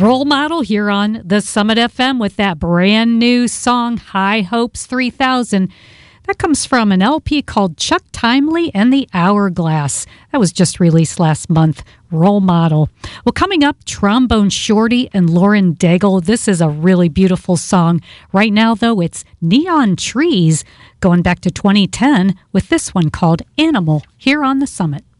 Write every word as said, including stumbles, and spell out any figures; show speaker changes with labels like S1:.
S1: Role Model here on the Summit F M with that brand new song, High Hopes three thousand. That comes from an L P called Chuck Timely and the Hourglass. That was just released last month. Role Model. Well, coming up, Trombone Shorty and Lauren Daigle. This is a really beautiful song. Right now, though, it's Neon Trees, going back to twenty ten with this one called Animal here on the Summit.